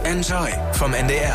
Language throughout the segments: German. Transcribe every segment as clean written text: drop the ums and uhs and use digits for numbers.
Enjoy vom NDR.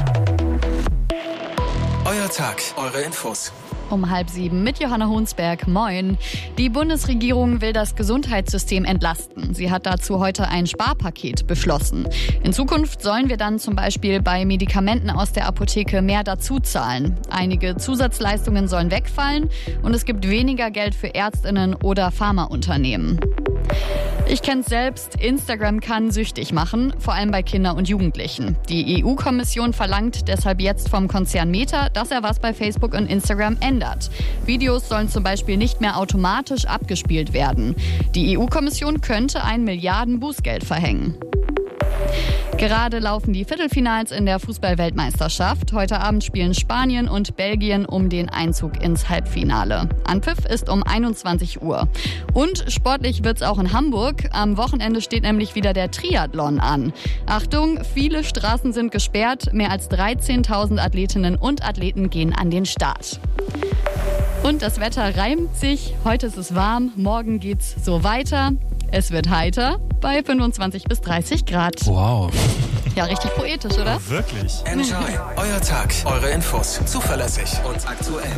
Euer Tag, eure Infos. Um 6:30 mit Johanna Hunsberg. Moin. Die Bundesregierung will das Gesundheitssystem entlasten. Sie hat dazu heute ein Sparpaket beschlossen. In Zukunft sollen wir dann zum Beispiel bei Medikamenten aus der Apotheke mehr dazu zahlen. Einige Zusatzleistungen sollen wegfallen und es gibt weniger Geld für ÄrztInnen oder Pharmaunternehmen. Ich kenn's selbst, Instagram kann süchtig machen, vor allem bei Kindern und Jugendlichen. Die EU-Kommission verlangt deshalb jetzt vom Konzern Meta, dass er was bei Facebook und Instagram ändert. Videos sollen zum Beispiel nicht mehr automatisch abgespielt werden. Die EU-Kommission könnte ein Milliarden-Bußgeld verhängen. Gerade laufen die Viertelfinals in der Fußball-Weltmeisterschaft. Heute Abend spielen Spanien und Belgien um den Einzug ins Halbfinale. Anpfiff ist um 21 Uhr. Und sportlich wird's auch in Hamburg. Am Wochenende steht nämlich wieder der Triathlon an. Achtung, viele Straßen sind gesperrt. Mehr als 13.000 Athletinnen und Athleten gehen an den Start. Und das Wetter reimt sich. Heute ist es warm, morgen geht's so weiter. Es wird heiter bei 25 bis 30 Grad. Wow. Ja, richtig poetisch, oder? Wirklich. Enjoy, euer Tag, eure Infos. Zuverlässig und aktuell.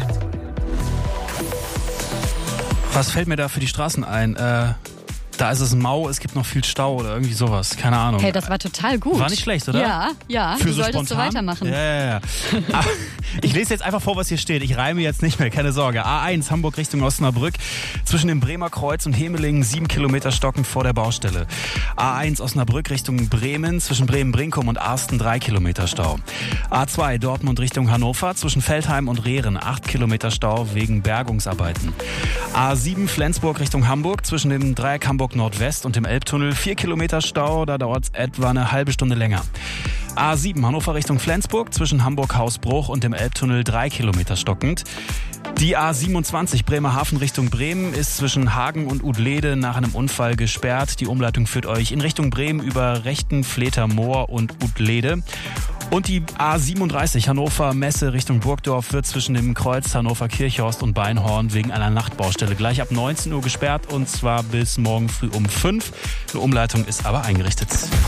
Was fällt mir da für die Straßen ein? Da ist es mau, es gibt noch viel Stau oder irgendwie sowas. Keine Ahnung. Hey, das war total gut. War nicht schlecht, oder? Ja. Für Du so solltest so spontan? weitermachen. Ja. Aber ich lese jetzt einfach vor, was hier steht. Ich reime jetzt nicht mehr, keine Sorge. A1 Hamburg Richtung Osnabrück. Zwischen dem Bremer Kreuz und Hemelingen 7 Kilometer stockend vor der Baustelle. A1 Osnabrück Richtung Bremen. Zwischen Bremen-Brinkum und Arsten 3 Kilometer Stau. A2 Dortmund Richtung Hannover. Zwischen Veltheim und Rehren 8 Kilometer Stau wegen Bergungsarbeiten. A7 Flensburg Richtung Hamburg. Zwischen dem Dreieck Hamburg Nordwest und dem Elbtunnel 4 Kilometer Stau. Da dauert es etwa eine halbe Stunde länger. A7 Hannover Richtung Flensburg. Zwischen Hamburg-Hausbruch und dem Elbtunnel 3 Kilometer stockend. Die A27 Bremerhaven Richtung Bremen ist zwischen Hagen und Udlede nach einem Unfall gesperrt. Die Umleitung führt euch in Richtung Bremen über Rechtenfleter Moor und Udlede. Und die A37 Hannover Messe Richtung Burgdorf wird zwischen dem Kreuz Hannover Kirchhorst und Beinhorn wegen einer Nachtbaustelle gleich ab 19 Uhr gesperrt und zwar bis morgen früh um 5. Eine Umleitung ist aber eingerichtet.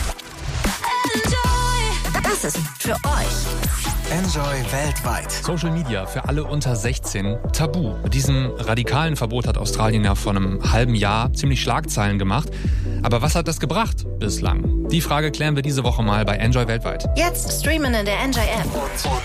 Das ist für euch. Enjoy weltweit. Social Media für alle unter 16 tabu. Mit diesem radikalen Verbot hat Australien ja vor einem halben Jahr ziemlich Schlagzeilen gemacht. Aber was hat das gebracht bislang? Die Frage klären wir diese Woche mal bei Enjoy weltweit. Jetzt streamen in der Enjoy App.